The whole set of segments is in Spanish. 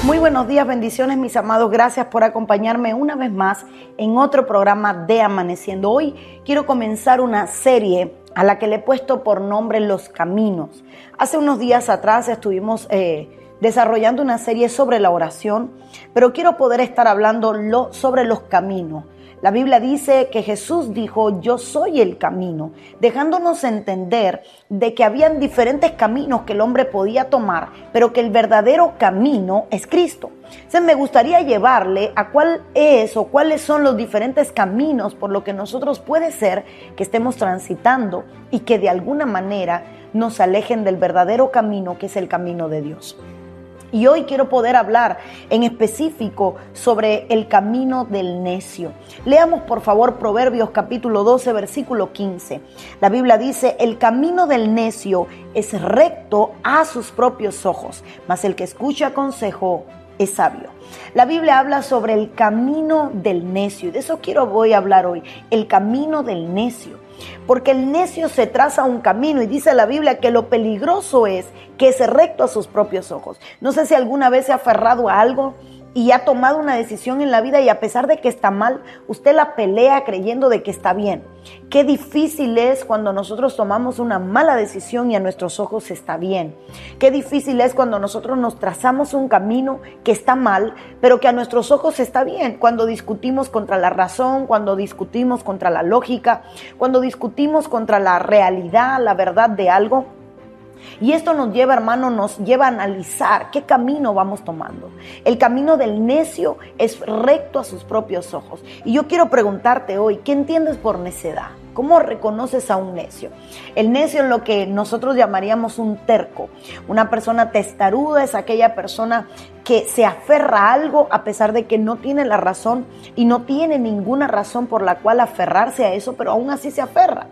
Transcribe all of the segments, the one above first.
Muy buenos días, bendiciones mis amados, gracias por acompañarme una vez más en otro programa de Amaneciendo. Hoy quiero comenzar una serie a la que le he puesto por nombre Los Caminos. Hace unos días atrás estuvimos desarrollando una serie sobre la oración, pero quiero poder estar hablando sobre los caminos. La Biblia dice que Jesús dijo, yo soy el camino, dejándonos entender de que habían diferentes caminos que el hombre podía tomar, pero que el verdadero camino es Cristo. Entonces me gustaría llevarle a cuál es o cuáles son los diferentes caminos por lo que nosotros puede ser que estemos transitando y que de alguna manera nos alejen del verdadero camino que es el camino de Dios. Y hoy quiero poder hablar en específico sobre el camino del necio. Leamos por favor Proverbios capítulo 12, versículo 15. La Biblia dice, el camino del necio es recto a sus propios ojos, mas el que escucha consejo es sabio. La Biblia habla sobre el camino del necio y de eso voy a hablar hoy, el camino del necio. Porque el necio se traza un camino y dice la Biblia que lo peligroso es que es recto a sus propios ojos. No sé si alguna vez se ha aferrado a algo y ha tomado una decisión en la vida y a pesar de que está mal, usted la pelea creyendo de que está bien. Qué difícil es cuando nosotros tomamos una mala decisión y a nuestros ojos está bien. Qué difícil es cuando nosotros nos trazamos un camino que está mal, pero que a nuestros ojos está bien. Cuando discutimos contra la razón, cuando discutimos contra la lógica, cuando discutimos contra la realidad, la verdad de algo. Y esto nos lleva, hermano, nos lleva a analizar qué camino vamos tomando. El camino del necio es recto a sus propios ojos. Y yo quiero preguntarte hoy, ¿qué entiendes por necedad? ¿Cómo reconoces a un necio? El necio es lo que nosotros llamaríamos un terco. Una persona testaruda es aquella persona que se aferra a algo a pesar de que no tiene la razón y no tiene ninguna razón por la cual aferrarse a eso, pero aún así se aferra.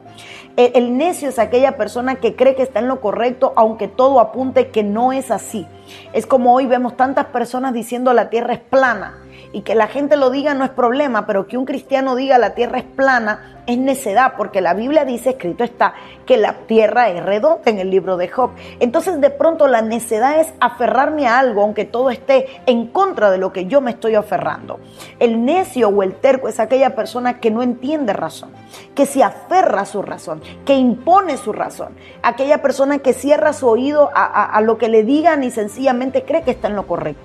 El necio es aquella persona que cree que está en lo correcto, aunque todo apunte que no es así. Es como hoy vemos tantas personas diciendo la tierra es plana. Y que la gente lo diga no es problema, pero que un cristiano diga la tierra es plana es necedad, porque la Biblia dice, escrito está, que la tierra es redonda en el libro de Job. Entonces de pronto la necedad es aferrarme a algo, aunque todo esté en contra de lo que yo me estoy aferrando. El necio o el terco es aquella persona que no entiende razón, que se aferra a su razón, que impone su razón. Aquella persona que cierra su oído a lo que le digan y sencillamente cree que está en lo correcto.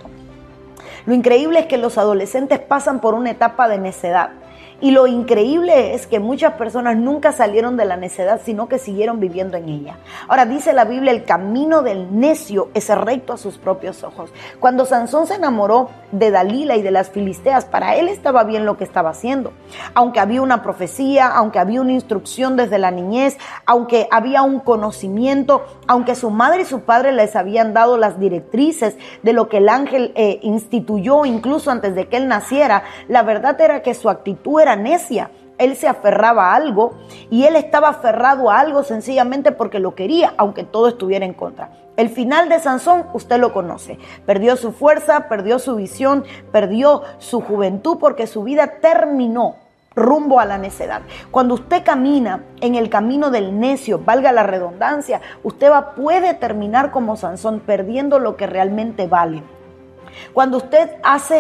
Lo increíble es que los adolescentes pasan por una etapa de necedad. Y lo increíble es que muchas personas nunca salieron de la necedad, sino que siguieron viviendo en ella. Ahora dice la Biblia, el camino del necio es recto a sus propios ojos. Cuando Sansón se enamoró de Dalila y de las filisteas, para él estaba bien lo que estaba haciendo. Aunque había una profecía, aunque había una instrucción desde la niñez, aunque había un conocimiento, aunque su madre y su padre les habían dado las directrices de lo que el ángel instituyó incluso antes de que él naciera, la verdad era que su actitud era necia. Él se aferraba a algo y él estaba aferrado a algo sencillamente porque lo quería, aunque todo estuviera en contra. El final de Sansón, usted lo conoce. Perdió su fuerza, perdió su visión, perdió su juventud porque su vida terminó rumbo a la necedad. Cuando usted camina en el camino del necio, valga la redundancia, usted puede terminar como Sansón, perdiendo lo que realmente vale. Cuando usted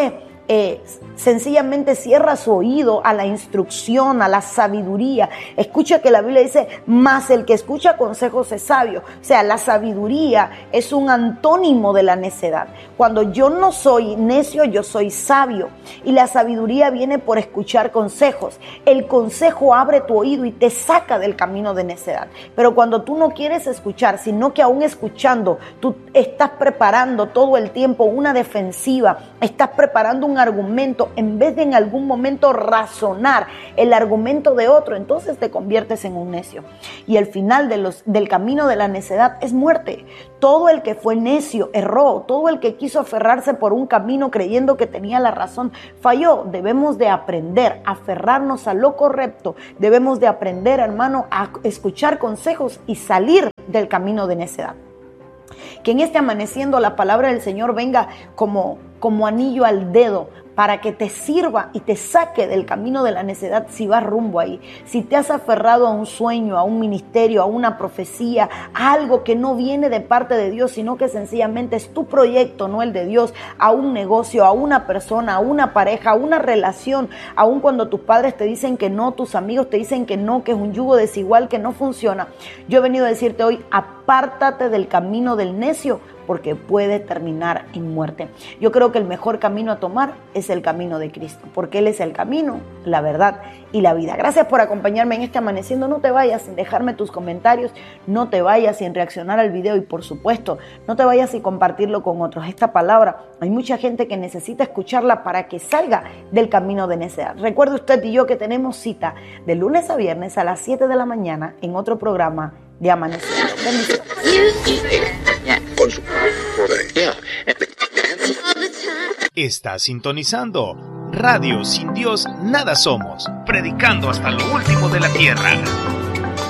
sencillamente cierra su oído a la instrucción, a la sabiduría. Escucha que la Biblia dice, mas el que escucha consejos es sabio. O sea, la sabiduría es un antónimo de la necedad. Cuando yo no soy necio, yo soy sabio. Y la sabiduría viene por escuchar consejos. El consejo abre tu oído y te saca del camino de necedad. Pero cuando tú no quieres escuchar, sino que aún escuchando, tú estás preparando todo el tiempo una defensiva, estás preparando un argumento, en vez de en algún momento razonar el argumento de otro, entonces te conviertes en un necio. Y el final del camino de la necedad es muerte. Todo el que fue necio erró, todo el que quiso aferrarse por un camino creyendo que tenía la razón falló. Debemos de aprender a aferrarnos a lo correcto, debemos de aprender, hermano, a escuchar consejos y salir del camino de necedad. Que en este amaneciendo la palabra del Señor venga como anillo al dedo para que te sirva y te saque del camino de la necedad si vas rumbo ahí. Si te has aferrado a un sueño, a un ministerio, a una profecía, a algo que no viene de parte de Dios, sino que sencillamente es tu proyecto, no el de Dios, a un negocio, a una persona, a una pareja, a una relación, aun cuando tus padres te dicen que no, tus amigos te dicen que no, que es un yugo desigual, que no funciona. Yo he venido a decirte hoy, apártate del camino del necio, porque puede terminar en muerte. Yo creo que el mejor camino a tomar es el camino de Cristo, porque Él es el camino, la verdad y la vida. Gracias por acompañarme en este Amaneciendo. No te vayas sin dejarme tus comentarios, no te vayas sin reaccionar al video y, por supuesto, no te vayas sin compartirlo con otros. Esta palabra, hay mucha gente que necesita escucharla para que salga del camino de necedad. Recuerde usted y yo que tenemos cita de lunes a viernes a las 7 de la mañana en otro programa de Amaneciendo. Bendiciones. Está sintonizando Radio Sin Dios Nada Somos, predicando hasta lo último de la tierra.